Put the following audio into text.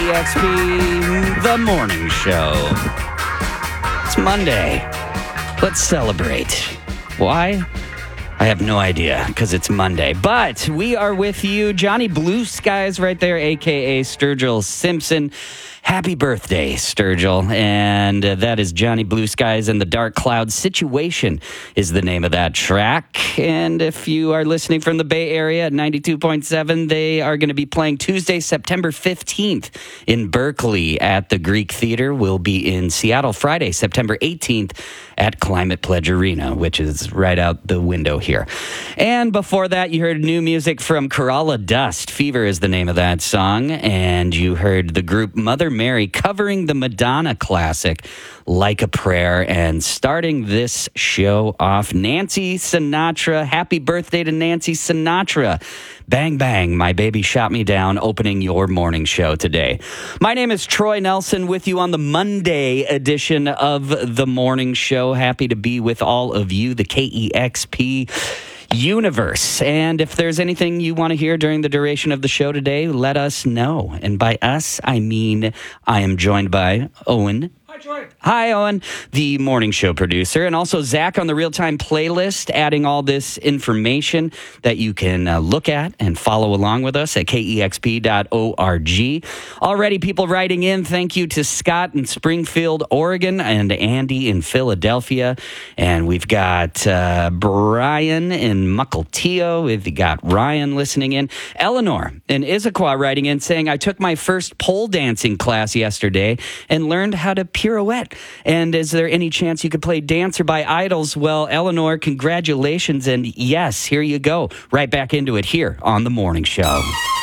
KEXP, The Morning Show. It's Monday. Let's celebrate. Why? I have no idea, because it's Monday. But we are with you. Johnny Blue Skies right there, a.k.a. Sturgill Simpson. Happy birthday, Sturgill. And that is Johnny Blue Skies and the Dark Cloud Situation is the name of that track. And if you are listening from the Bay Area at 92.7, they are going to be playing Tuesday, September 15th in Berkeley at the Greek Theater. We'll be in Seattle Friday, September 18th at Climate Pledge Arena, which is right out the window here. And before that, you heard new music from Kerala Dust. Fever is the name of that song. And you heard the group Mother Mary covering the Madonna classic, Like a Prayer. And starting this show off, Nancy Sinatra. Happy birthday to Nancy Sinatra. Bang, bang, my baby shot me down, opening your morning show today. My name is Troy Nelson with you on the Monday edition of the morning show. Happy to be with all of you, the KEXP universe. And if there's anything you want to hear during the duration of the show today, let us know. And by us, I mean I am joined by Owen. Hi, Troy. Hi, Owen, the morning show producer, and also Zach on the real-time playlist, adding all this information that you can look at and follow along with us at kexp.org. Already people writing in, thank you to Scott in Springfield, Oregon, and Andy in Philadelphia. And we've got Brian in Mukilteo. We've got Ryan listening in. Eleanor in Issaquah writing in saying, I took my first pole dancing class yesterday and learned how to pirouette. And is there any chance you could play Dancer by Idols? Well, Eleanor, congratulations. And yes, here you go. Right back into it here on The Morning Show.